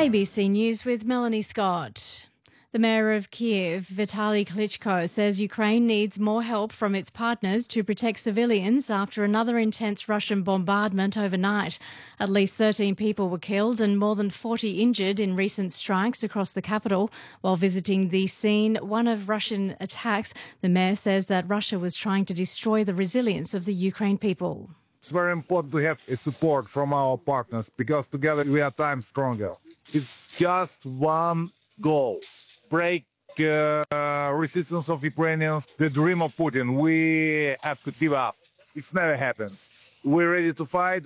ABC News with Melanie Scott. The mayor of Kiev, Vitaly Klitschko, says Ukraine needs more help from its partners to protect civilians after another intense Russian bombardment overnight. At least 13 people were killed and more than 40 injured in recent strikes across the capital. While visiting the scene, one of Russian attacks, the mayor says that Russia was trying to destroy the resilience of the Ukraine people. It's very important to have support from our partners because together we are times stronger. It's just one goal. Break resistance of Ukrainians, the dream of Putin. We have to give up. It never happens. We're ready to fight.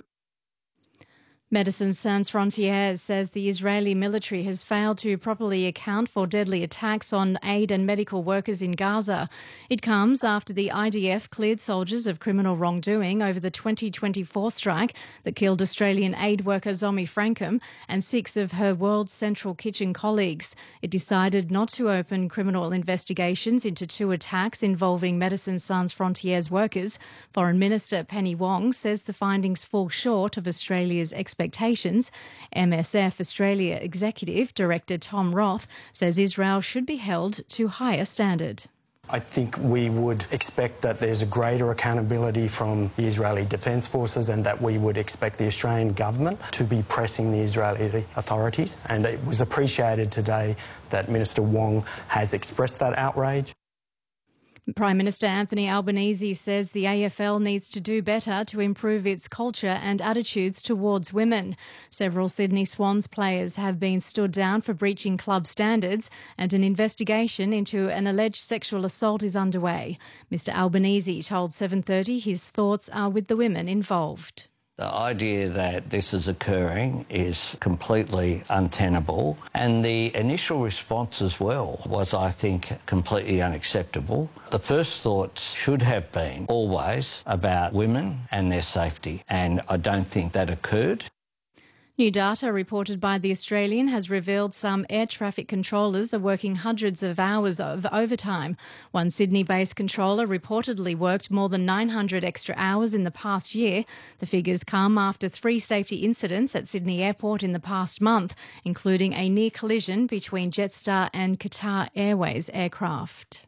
Médecins Sans Frontières says the Israeli military has failed to properly account for deadly attacks on aid and medical workers in Gaza. It comes after the IDF cleared soldiers of criminal wrongdoing over the 2024 strike that killed Australian aid worker Zomi Frankham and 6 of her World Central Kitchen colleagues. It decided not to open criminal investigations into 2 attacks involving Médecins Sans Frontières workers. Foreign Minister Penny Wong says the findings fall short of Australia's expectations. MSF Australia Executive Director Tom Roth says Israel should be held to higher standard. I think we would expect that there's a greater accountability from the Israeli Defence Forces and that we would expect the Australian government to be pressing the Israeli authorities. And it was appreciated today that Minister Wong has expressed that outrage. Prime Minister Anthony Albanese says the AFL needs to do better to improve its culture and attitudes towards women. Several Sydney Swans players have been stood down for breaching club standards and an investigation into an alleged sexual assault is underway. Mr Albanese told 7:30 his thoughts are with the women involved. The idea that this is occurring is completely untenable, and the initial response as well was, I think, completely unacceptable. The first thoughts should have been always about women and their safety, and I don't think that occurred. New data reported by The Australian has revealed some air traffic controllers are working hundreds of hours of overtime. One Sydney-based controller reportedly worked more than 900 extra hours in the past year. The figures come after 3 safety incidents at Sydney Airport in the past month, including a near collision between Jetstar and Qatar Airways aircraft.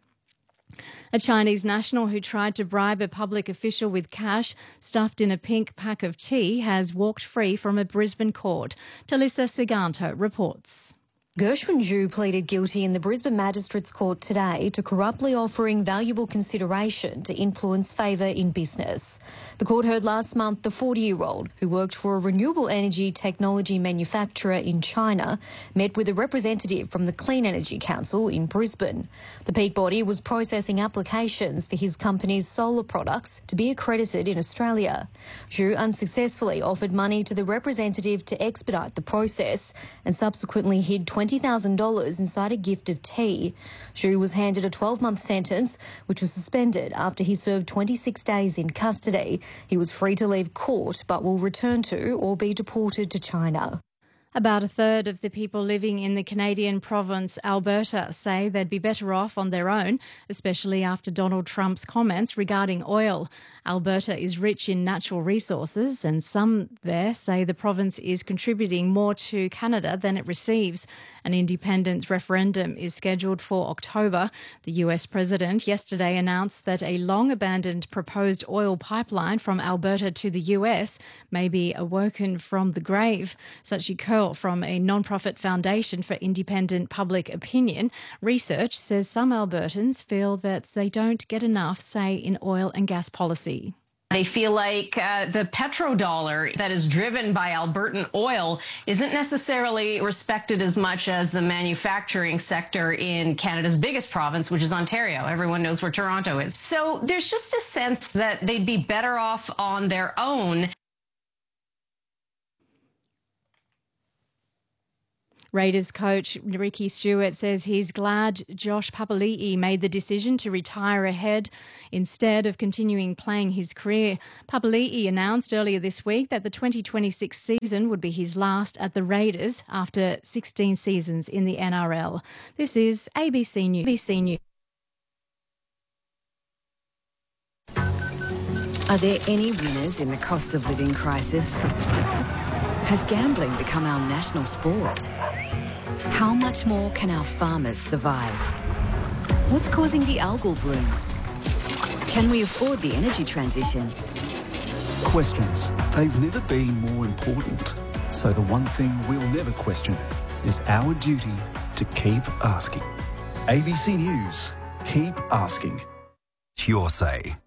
A Chinese national who tried to bribe a public official with cash stuffed in a pink pack of tea has walked free from a Brisbane court. Talissa Seganto reports. Gershwin Zhu pleaded guilty in the Brisbane Magistrates Court today to corruptly offering valuable consideration to influence favour in business. The court heard last month the 40-year-old, who worked for a renewable energy technology manufacturer in China, met with a representative from the Clean Energy Council in Brisbane. The peak body was processing applications for his company's solar products to be accredited in Australia. Zhu unsuccessfully offered money to the representative to expedite the process and subsequently hid $20,000 inside a gift of tea. Zhu was handed a 12-month sentence, which was suspended after he served 26 days in custody. He was free to leave court but will return to or be deported to China. About a third of the people living in the Canadian province Alberta say they'd be better off on their own, especially after Donald Trump's comments regarding oil. Alberta is rich in natural resources, and some there say the province is contributing more to Canada than it receives. An independence referendum is scheduled for October. The US president yesterday announced that a long-abandoned proposed oil pipeline from Alberta to the US may be awoken from the grave. Sachi Curl from a non-profit foundation for independent public opinion research says some Albertans feel that they don't get enough say in oil and gas policy. They feel like the petrodollar that is driven by Albertan oil isn't necessarily respected as much as the manufacturing sector in Canada's biggest province, which is Ontario. Everyone knows where Toronto is. So there's just a sense that they'd be better off on their own. Raiders coach Ricky Stuart says he's glad Josh Papali'i made the decision to retire ahead instead of continuing playing his career. Papali'i announced earlier this week that the 2026 season would be his last at the Raiders after 16 seasons in the NRL. This is ABC News. Are there any winners in the cost of living crisis? Has gambling become our national sport? How much more can our farmers survive? What's causing the algal bloom? Can we afford the energy transition? Questions. They've never been more important. So the one thing we'll never question is our duty to keep asking. ABC News. Keep asking. Your say.